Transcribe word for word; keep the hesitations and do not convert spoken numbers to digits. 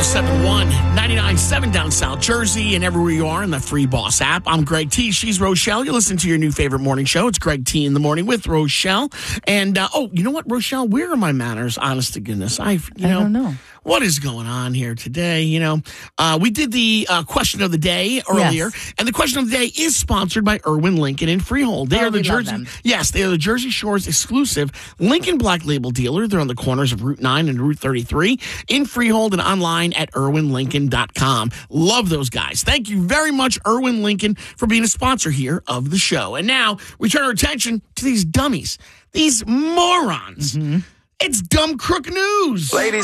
seven one, ninety-nine point seven down South Jersey and everywhere you are in the Free Boss app. I'm Greg T. She's Rochelle. You listen to your new favorite morning show. It's Greg T in the morning with Rochelle. And, uh, oh, you know what, Rochelle? Where are my manners? Honest to goodness. I, you know, I don't know. What is going on here today? You know, uh, we did the uh, question of the day earlier, Yes. and the question of the day is sponsored by Irwin Lincoln in Freehold. They Oh, are the we love Jersey, them. yes, they are the Jersey Shore's exclusive Lincoln Black Label dealer. They're on the corners of Route nine and Route thirty-three in Freehold and online at irwin lincoln dot com. Love those guys. Thank you very much, Irwin Lincoln, for being a sponsor here of the show. And now we turn our attention to these dummies, these morons. Mm-hmm. It's Dumb Crook News. Ladies